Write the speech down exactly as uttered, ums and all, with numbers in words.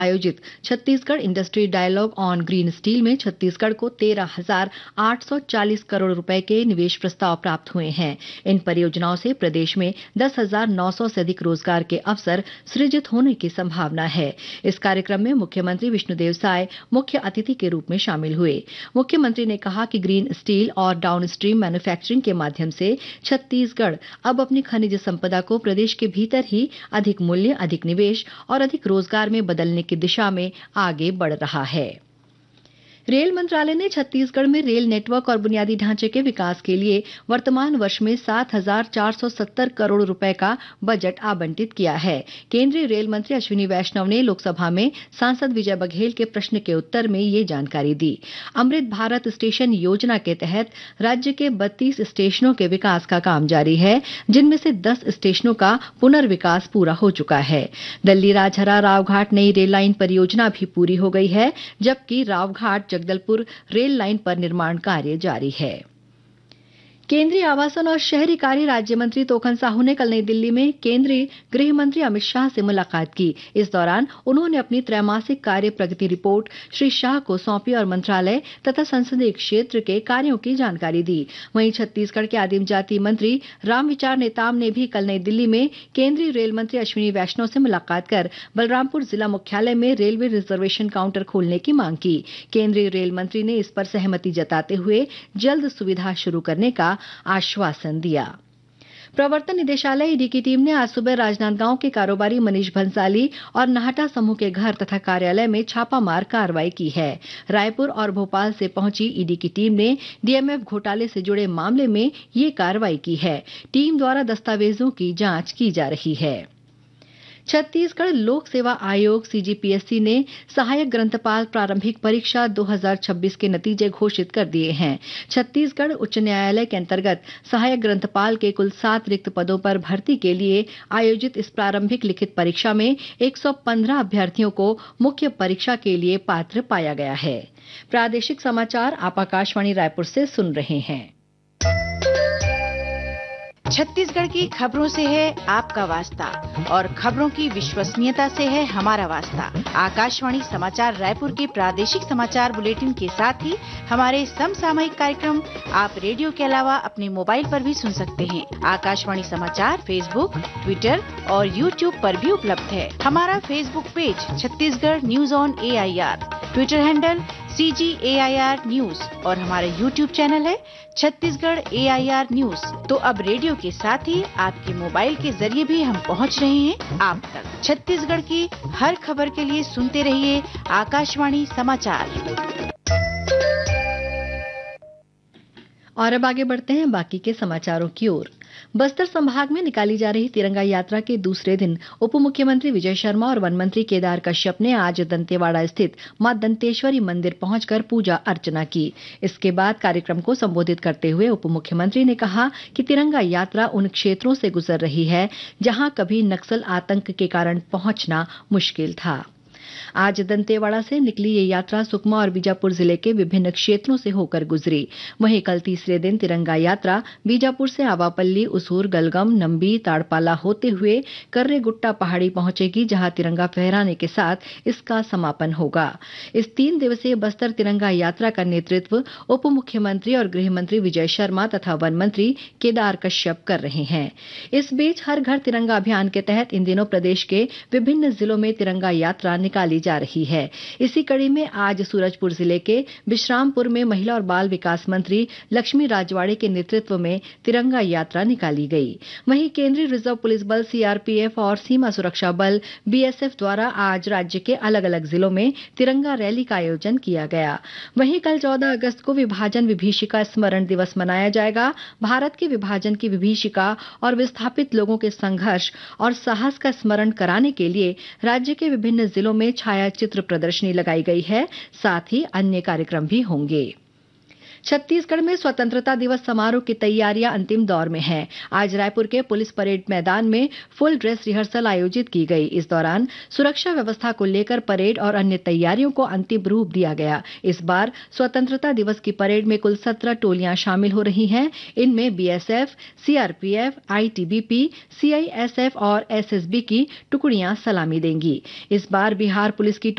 आयोजित Chhattisgarh industry dialogue on green steel में छत्तीसगढ़ को तेरह हजार आठ सौ चालीस करोड़ रुपए के निवेश प्रस्ताव प्राप्त हुए हैं। इन परियोजनाओं से प्रदेश में दस हजार नौ सौ से अधिक रोजगार के अवसर सृजित होने की संभावना है। इस कार्यक्रम में मुख्यमंत्री विष्णुदेव साय मुख्य अतिथि के रूप में शामिल हुए। मुख्यमंत्री ने कहा कि ग्रीन स्टील और डाउनस्ट्रीम मैन्युफैक्चरिंग के माध्यम से छत्तीसगढ़ अब अपनी खनिज संपदा को प्रदेश के भीतर ही अधिक मूल्य, अधिक निवेश और अधिक रोजगार में बदलने की दिशा में आगे बढ़ रहा है। रेल मंत्रालय ने छत्तीसगढ़ में रेल नेटवर्क और बुनियादी ढांचे के विकास के लिए वर्तमान वर्ष में सात हजार चार सौ सत्तर करोड़ रुपए का बजट आवंटित किया है। केंद्रीय रेल मंत्री अश्विनी वैष्णव ने लोकसभा में सांसद विजय बघेल के प्रश्न के उत्तर में ये जानकारी दी। अमृत भारत स्टेशन योजना के तहत राज्य के बत्तीस स्टेशनों के विकास का काम जारी है, जिनमें से दस स्टेशनों का पुनर्विकास पूरा हो चुका है। दिल्ली राजहरा रावघाट नई रेल लाइन परियोजना भी पूरी हो गई है, जबकि रावघाट जगदलपुर रेल लाइन पर निर्माण कार्य जारी है। केंद्रीय आवासन और शहरी कार्य राज्य मंत्री तोखन साहू ने कल नई दिल्ली में केंद्रीय गृह मंत्री अमित शाह से मुलाकात की। इस दौरान उन्होंने अपनी त्रैमासिक कार्य प्रगति रिपोर्ट श्री शाह को सौंपी और मंत्रालय तथा संसदीय क्षेत्र के कार्यों की जानकारी दी। वहीं छत्तीसगढ़ के आदिम जाति मंत्री रामविचार नेताम ने भी कल नई दिल्ली में केंद्रीय रेल मंत्री अश्विनी वैष्णव से मुलाकात कर बलरामपुर जिला मुख्यालय में रेलवे रिजर्वेशन काउंटर खोलने की मांग की। केंद्रीय रेल मंत्री ने इस पर सहमति जताते हुए जल्द सुविधा शुरू करने का आश्वासन दिया। प्रवर्तन निदेशालय ईडी की टीम ने आज सुबह राजनांदगांव के कारोबारी मनीष भंसाली और नाहटा समूह के घर तथा कार्यालय में छापामार कार्रवाई की है। रायपुर और भोपाल से पहुंची ईडी की टीम ने डीएमएफ घोटाले से जुड़े मामले में ये कार्रवाई की है। टीम द्वारा दस्तावेजों की जांच की जा रही है। छत्तीसगढ़ लोक सेवा आयोग सीजीपीएससी ने सहायक ग्रंथपाल प्रारंभिक परीक्षा दो हजार छब्बीस के नतीजे घोषित कर दिए हैं। छत्तीसगढ़ उच्च न्यायालय के अंतर्गत सहायक ग्रंथपाल के कुल सात रिक्त पदों पर भर्ती के लिए आयोजित इस प्रारंभिक लिखित परीक्षा में एक सौ पंद्रह अभ्यर्थियों को मुख्य परीक्षा के लिए पात्र पाया गया है। प्रादेशिक समाचार आप आकाशवाणी रायपुर से सुन रहे हैं। छत्तीसगढ़ की खबरों से है आपका वास्ता और खबरों की विश्वसनीयता से है हमारा वास्ता। आकाशवाणी समाचार रायपुर के प्रादेशिक समाचार बुलेटिन के साथ ही हमारे समसामयिक कार्यक्रम आप रेडियो के अलावा अपने मोबाइल पर भी सुन सकते हैं। आकाशवाणी समाचार फेसबुक, ट्विटर और यूट्यूब पर भी उपलब्ध है। हमारा Facebook page Chhattisgarh news on A I R, Twitter handle C ji A I R news और हमारा यूट्यूब चैनल है छत्तीसगढ़ ए आई आर न्यूज। तो अब रेडियो के साथ ही आपके मोबाइल के जरिए भी हम पहुंच रहे हैं आप तक। छत्तीसगढ़ की हर खबर के लिए सुनते रहिए आकाशवाणी समाचार। और अब आगे बढ़ते हैं बाकी के समाचारों की ओर। बस्तर संभाग में निकाली जा रही तिरंगा यात्रा के दूसरे दिन उप मुख्यमंत्री विजय शर्मा और वन मंत्री केदार कश्यप ने आज दंतेवाड़ा स्थित मां दंतेश्वरी मंदिर पहुंचकर पूजा अर्चना की। इसके बाद कार्यक्रम को संबोधित करते हुए उप मुख्यमंत्री ने कहा कि तिरंगा यात्रा उन क्षेत्रों से गुजर रही है जहां कभी नक्सल आतंक के कारण पहुंचना मुश्किल था। आज दंतेवाड़ा से निकली ये यात्रा सुकमा और बीजापुर जिले के विभिन्न क्षेत्रों से होकर गुजरी। वहीं कल तीसरे दिन तिरंगा यात्रा बीजापुर से आवापल्ली, उसूर, गलगम, नंबी, ताड़पाला होते हुए कर्रेगुट्टा पहाड़ी पहुंचेगी, जहां तिरंगा फहराने के साथ इसका समापन होगा। इस तीन दिवसीय बस्तर तिरंगा यात्रा का नेतृत्व उप मुख्यमंत्री और गृह मंत्री विजय शर्मा तथा वन मंत्री केदार कश्यप कर रहे हैं। इस बीच हर घर तिरंगा अभियान के तहत इन दिनों प्रदेश के विभिन्न जिलों में तिरंगा यात्रा निकाली जा रही है। इसी कड़ी में आज सूरजपुर जिले के विश्रामपुर में महिला और बाल विकास मंत्री लक्ष्मी राजवाड़े के नेतृत्व में तिरंगा यात्रा निकाली गई। वहीं केंद्रीय रिजर्व पुलिस बल सीआरपीएफ और सीमा सुरक्षा बल बीएसएफ द्वारा आज राज्य के अलग अलग जिलों में तिरंगा रैली का आयोजन किया गया। वहीं कल चौदह अगस्त को विभाजन विभीषिका स्मरण दिवस मनाया जाएगा। भारत के विभाजन की विभीषिका और विस्थापित लोगों के संघर्ष और साहस का स्मरण कराने के लिए राज्य के विभिन्न जिलों में छाया चित्र प्रदर्शनी लगाई गई है। साथ ही अन्य कार्यक्रम भी होंगे। छत्तीसगढ़ में स्वतंत्रता दिवस समारोह की तैयारियां अंतिम दौर में हैं। आज रायपुर के पुलिस परेड मैदान में फुल ड्रेस रिहर्सल आयोजित की गई। इस दौरान सुरक्षा व्यवस्था को लेकर परेड और अन्य तैयारियों को अंतिम रूप दिया गया। इस बार स्वतंत्रता दिवस की परेड में कुल सत्रह टोलियां शामिल हो रही हैं। इनमें बीएसएफ, सीआरपीएफ, आईटीबीपी, सीआईएसएफ और एसएसबी की टुकड़ियां सलामी देंगी। इस बार बिहार पुलिस की